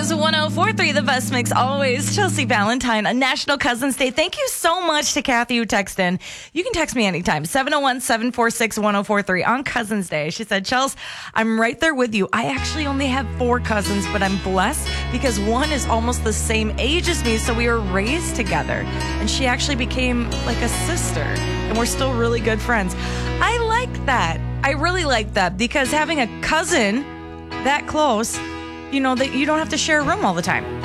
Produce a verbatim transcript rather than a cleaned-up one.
is one oh four point three, the best mix always. Chelsea Valentine on National Cousins Day. Thank you so much to Kathy who texted in. You can text me anytime, seven oh one, seven four six, one oh four three on Cousins Day. She said, Chels, I'm right there with you. I actually only have four cousins, but I'm blessed because one is almost the same age as me, so we were raised together. And she actually became like a sister, and we're still really good friends. I like that. I really like that because having a cousin that close, you know, that you don't have to share a room all the time.